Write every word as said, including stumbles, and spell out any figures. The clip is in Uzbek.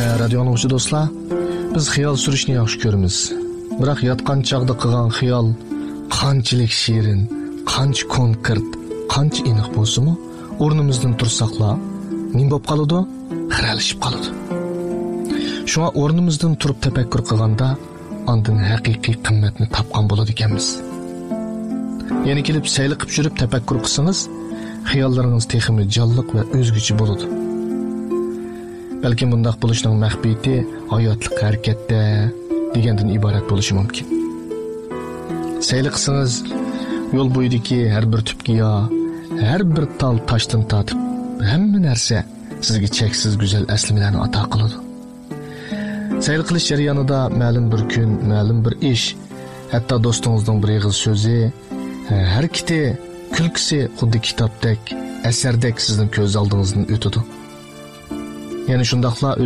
Radio anglaguvchi do'stlar, biz xiyol surishni yaxshi ko'ramiz. Biroq yotgan chaqda qilgan xiyol qanchalik shirin, qancha konkret, qancha aniq bo'lsa-mu, o'rnimizdan tursaqla, nim bo'lib qoladi, xiralashib qoladi. Shunga o'rnimizdan turib tafakkur qilganda, ondan haqiqiy qimmatni topgan bo'ladi ekanmiz. Yana kelib sayli qilib yurib tafakkur qilsangiz, xiyollaringiz texmi jonliq va o'zguchi bo'ladi. Balki bundaq bo'lishning mahbiyati hayotlik harakatda degandan iborat bo'lishi mumkin. Sayli qilsangiz, yo'l bo'yidagi har bir tupgiya, har bir tal toshdan tortib, hamma narsa sizga cheksiz go'zal aslimalarni ato qiladi. Sayl qilish jarayonida ma'lum bir kun, ma'lum bir ish, hatto do'stingizning bir og'iz so'zi, harakati, kulkisi xuddi kitobdek, asardek sizning ko'z oldingizdan o'tadi. Ya'ni shundaqla